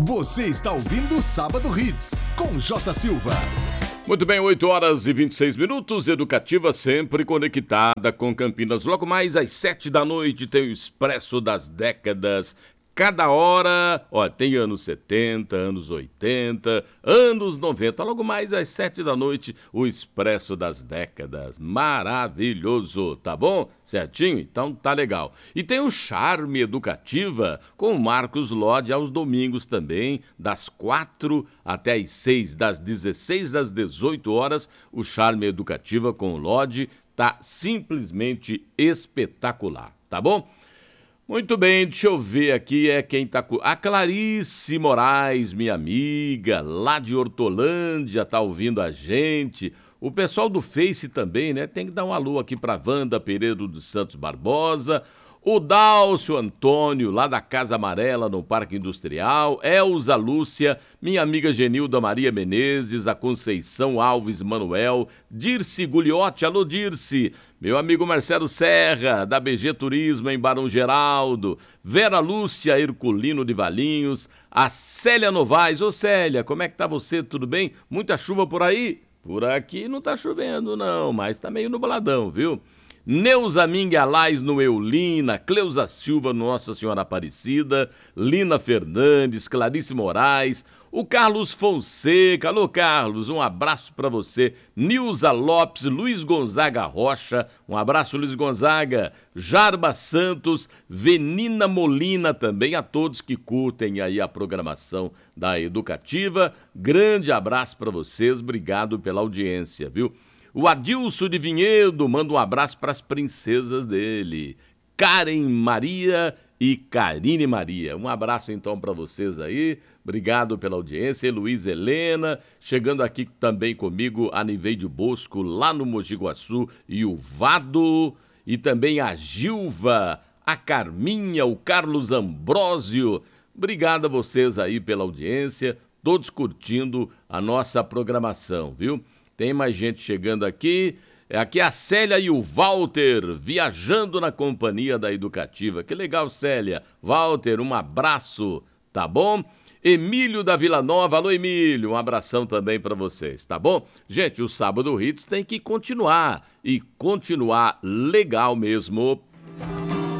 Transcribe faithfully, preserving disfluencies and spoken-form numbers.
Você está ouvindo o Sábado Hits, com J. Silva. Muito bem, oito horas e vinte e seis minutos, Educativa sempre conectada com Campinas. Logo mais às sete da noite tem o Expresso das Décadas. Cada hora, ó, tem anos setenta, anos oitenta, anos noventa. Logo mais às sete da noite, o Expresso das Décadas. Maravilhoso, tá bom? Certinho? Então tá legal. E tem o Charme Educativa com o Marcos Lodge aos domingos também, das quatro até às seis, das dezesseis às dezoito horas. O Charme Educativa com o Lodge tá simplesmente espetacular, tá bom? Muito bem, deixa eu ver aqui, é quem tá com... A Clarice Moraes, minha amiga, lá de Hortolândia, tá ouvindo a gente. O pessoal do Face também, né? Tem que dar um alô aqui pra Wanda Pereira dos Santos Barbosa. O Dálcio Antônio, lá da Casa Amarela, no Parque Industrial. Elza Lúcia, minha amiga Genilda Maria Menezes, a Conceição Alves Manuel. Dirce Guliotti, alô Dirce. Meu amigo Marcelo Serra, da B G Turismo, em Barão Geraldo. Vera Lúcia Herculino de Valinhos. A Célia Novaes. Ô Célia, como é que tá você? Tudo bem? Muita chuva por aí? Por aqui não tá chovendo não, mas tá meio nubladão, viu? Neuza Mingalais no Eulina, Cleusa Silva no Nossa Senhora Aparecida, Lina Fernandes, Clarice Moraes, o Carlos Fonseca, alô Carlos, um abraço pra você, Nilza Lopes, Luiz Gonzaga Rocha, um abraço Luiz Gonzaga, Jarba Santos, Venina Molina também, a todos que curtem aí a programação da Educativa, grande abraço pra vocês, obrigado pela audiência, viu? O Adilson de Vinhedo manda um abraço para as princesas dele, Karen Maria e Karine Maria. Um abraço então para vocês aí, obrigado pela audiência. Luiz Helena, chegando aqui também comigo, a Niveide Bosco, lá no Mogi Guaçu, e o Vado, e também a Gilva, a Carminha, o Carlos Ambrósio. Obrigado a vocês aí pela audiência, todos curtindo a nossa programação, viu? Tem mais gente chegando aqui. Aqui é a Célia e o Walter, viajando na companhia da Educativa. Que legal, Célia. Walter, um abraço, tá bom? Emílio da Vila Nova, alô Emílio, um abração também para vocês, tá bom? Gente, o Sábado Hits tem que continuar, e continuar legal mesmo.